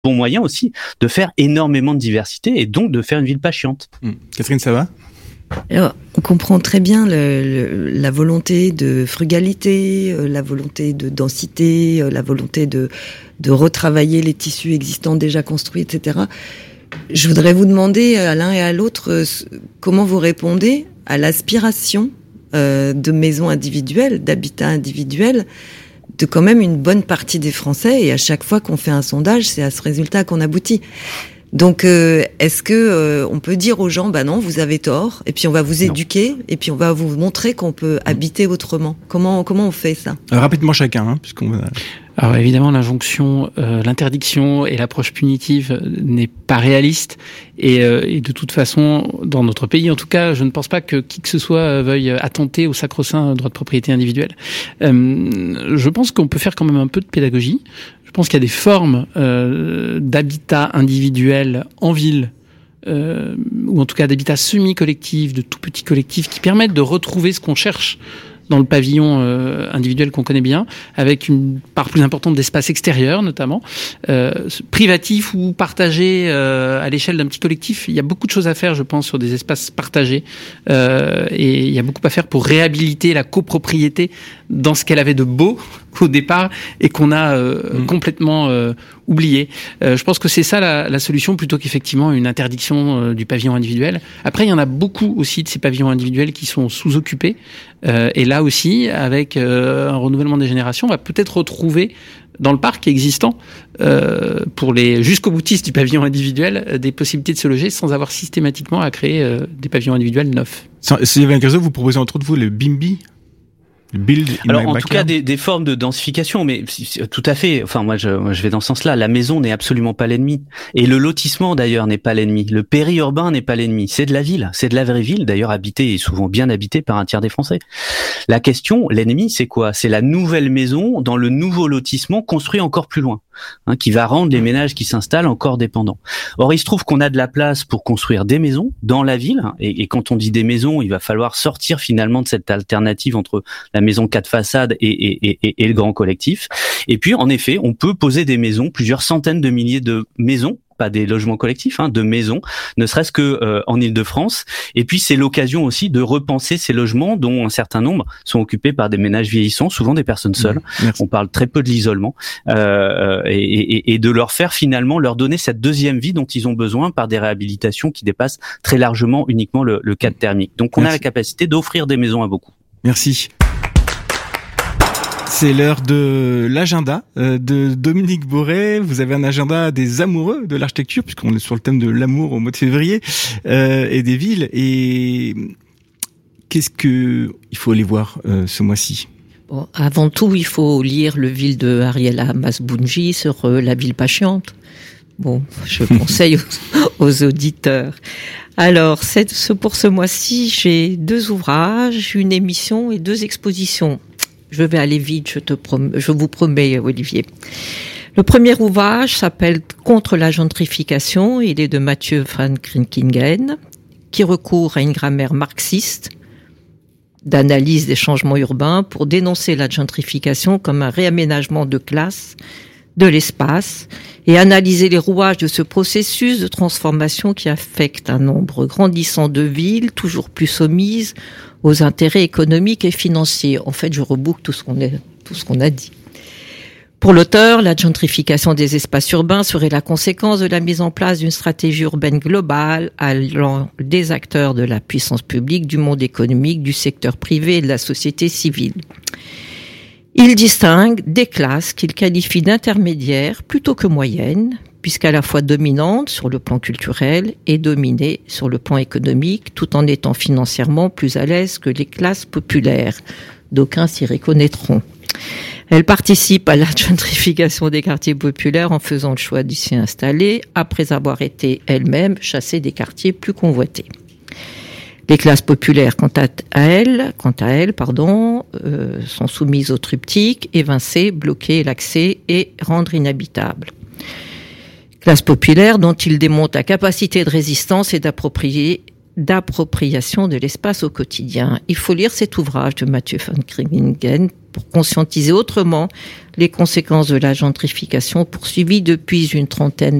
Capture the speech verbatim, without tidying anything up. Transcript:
bon moyen aussi de faire énormément de diversité et donc de faire une ville pas chiante. Mmh. Catherine, ça va ? Alors, on comprend très bien le, le, la volonté de frugalité, euh, la volonté de densité, euh, la volonté de, de retravailler les tissus existants déjà construits, et cetera. Je voudrais vous demander à l'un et à l'autre euh, comment vous répondez à l'aspiration euh, de maisons individuelles, d'habitats individuels, de quand même une bonne partie des Français, et à chaque fois qu'on fait un sondage, c'est à ce résultat qu'on aboutit. Donc, euh, est-ce que euh, on peut dire aux gens, bah non, vous avez tort, et puis on va vous éduquer, non. et puis on va vous montrer qu'on peut habiter autrement. Comment comment on fait ça ? Alors, rapidement chacun, hein, puisqu'on va... Alors évidemment, l'injonction, euh, l'interdiction et l'approche punitive n'est pas réaliste. Et, euh, et de toute façon, dans notre pays, en tout cas, je ne pense pas que qui que ce soit veuille attenter au sacro-saint droit de propriété individuelle. Euh, je pense qu'on peut faire quand même un peu de pédagogie. Je pense qu'il y a des formes euh, d'habitat individuel en ville, euh, ou en tout cas d'habitat semi-collectif, de tout petits collectifs, qui permettent de retrouver ce qu'on cherche dans le pavillon euh, individuel qu'on connaît bien, avec une part plus importante d'espace extérieur notamment, euh, privatif ou partagé euh, à l'échelle d'un petit collectif. Il y a beaucoup de choses à faire, je pense, sur des espaces partagés, euh, et il y a beaucoup à faire pour réhabiliter la copropriété dans ce qu'elle avait de beau au départ et qu'on a euh, mmh. complètement euh, oublié. Euh, je pense que c'est ça la, la solution, plutôt qu'effectivement une interdiction euh, du pavillon individuel. Après, il y en a beaucoup aussi de ces pavillons individuels qui sont sous-occupés, euh, et là aussi, avec euh, un renouvellement des générations, on va peut-être retrouver dans le parc existant, euh, pour les jusqu'au boutistes du pavillon individuel, euh, des possibilités de se loger sans avoir systématiquement à créer euh, des pavillons individuels neufs. Sylvain Cazeau, vous proposez entre autres vous le BIMBY. Build Alors en tout cas des, des formes de densification, mais tout à fait. Enfin moi je, moi, je vais dans ce sens-là. La maison n'est absolument pas l'ennemi, et le lotissement d'ailleurs n'est pas l'ennemi. Le périurbain n'est pas l'ennemi. C'est de la ville, c'est de la vraie ville. D'ailleurs habitée et souvent bien habitée par un tiers des Français. La question, l'ennemi, c'est quoi ? C'est la nouvelle maison dans le nouveau lotissement construit encore plus loin, hein, qui va rendre les ménages qui s'installent encore dépendants. Or il se trouve qu'on a de la place pour construire des maisons dans la ville, et, et quand on dit des maisons, il va falloir sortir finalement de cette alternative entre la maison quatre façades et, et, et, et le grand collectif. Et puis, en effet, on peut poser des maisons, plusieurs centaines de milliers de maisons, pas des logements collectifs, hein, de maisons, ne serait-ce que euh, en Île-de-France. Et puis, c'est l'occasion aussi de repenser ces logements, dont un certain nombre sont occupés par des ménages vieillissants, souvent des personnes seules. Mmh, on parle très peu de l'isolement, euh, et, et, et de leur faire finalement leur donner cette deuxième vie dont ils ont besoin par des réhabilitations qui dépassent très largement uniquement le, le cadre thermique. Donc, on Merci. a la capacité d'offrir des maisons à beaucoup. Merci. C'est l'heure de l'agenda de Dominique Boré. Vous avez un agenda des amoureux de l'architecture, puisqu'on est sur le thème de l'amour au mois de février, euh, et des villes. Et qu'est-ce que il faut aller voir euh, ce mois-ci ? Bon, avant tout, il faut lire le Ville de Ariela Masbounji sur euh, la ville pas chiante. Bon, je conseille aux, aux auditeurs. Alors, c'est, ce, pour ce mois-ci, j'ai deux ouvrages, une émission et deux expositions. Je vais aller vite, je te prom- je vous promets, Olivier. Le premier ouvrage s'appelle Contre la gentrification. Il est de Mathieu van Krinkingen, qui recourt à une grammaire marxiste d'analyse des changements urbains pour dénoncer la gentrification comme un réaménagement de classe, de l'espace, et analyser les rouages de ce processus de transformation qui affecte un nombre grandissant de villes, toujours plus soumises aux intérêts économiques et financiers. En fait, je reboucle tout ce qu'on a, tout ce qu'on a dit. Pour l'auteur, la gentrification des espaces urbains serait la conséquence de la mise en place d'une stratégie urbaine globale allant des acteurs de la puissance publique, du monde économique, du secteur privé et de la société civile. Il distingue des classes qu'il qualifie d'intermédiaires plutôt que moyennes, puisqu'à la fois dominantes sur le plan culturel et dominées sur le plan économique, tout en étant financièrement plus à l'aise que les classes populaires. D'aucuns s'y reconnaîtront. Elle participe à la gentrification des quartiers populaires en faisant le choix d'y s'y installer, après avoir été elle-même chassée des quartiers plus convoités. Les classes populaires, quant à elles, quant à elles, pardon, euh, sont soumises au triptyque évincer, bloquer l'accès et rendre inhabitable. Classe populaire dont il démontre la capacité de résistance et d'approprier, d'appropriation de l'espace au quotidien. Il faut lire cet ouvrage de Mathieu van Krinkingen pour conscientiser autrement les conséquences de la gentrification poursuivie depuis une trentaine